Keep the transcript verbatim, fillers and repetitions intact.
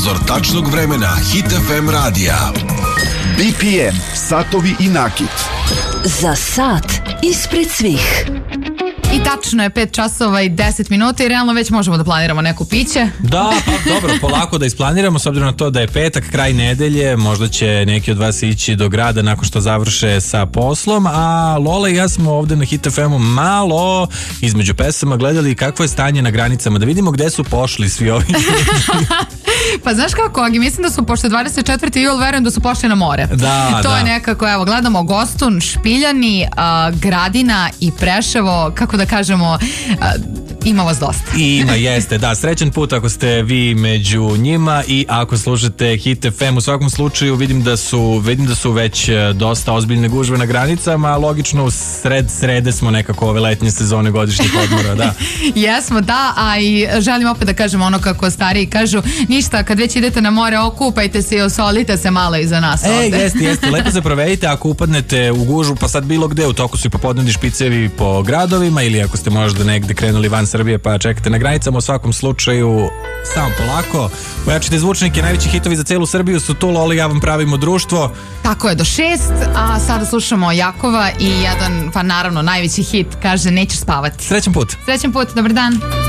Obzor tačnog vremena Hit F M radija. B P M, satovi i nakit. Za sat ispred svih. I tačno je pet časova i deset minuta i realno već možemo da planiramo neko piće. Da, pa dobro, polako da isplaniramo, s obzirom na to da je petak, kraj nedelje, možda će neki od vas ići do grada nakon što završe sa poslom, a Lola i ja smo ovde na Hit F M-u malo između pesama gledali kakvo je stanje na granicama, da vidimo gde su pošli svi ovi. Pa znaš kako, Agi, mislim da su, pošto je dvadeset četvrti jul, verujem da su pošli na more. Da, to da. je nekako, evo, gledamo Gostun, Špiljani, uh, Gradina i Preševo, kako da kažemo, uh, ima vas dosta. Ima, jeste, da, srećan put ako ste vi među njima i ako slušate Hit F M. U svakom slučaju vidim da su, vidim da su već dosta ozbiljne gužve na granicama, logično u sred srede smo nekako ove letnje sezone godišnjih odmora, da. Jesmo, da, a i želim opet da kažem ono kako stariji kažu, ništa, kad već idete na more, okupajte se i osolite se malo iza nas e, ovde. jeste, jeste, lepo se provedite ako upadnete u gužvu, pa sad bilo gde, u toku su i popodnevni špicevi po gradovima ili ako ste možda negde krenuli van Srbije pa čekate na granicama, u svakom slučaju samo polako, ojačite zvučnike, najveći hitovi za celu Srbiju su tu, Loli, ja vam pravimo društvo. Tako je, do šest, a sada slušamo Jakova i jedan, pa naravno najveći hit, kaže Nećeš spavati. Srećan put. Srećan put, dobar dan.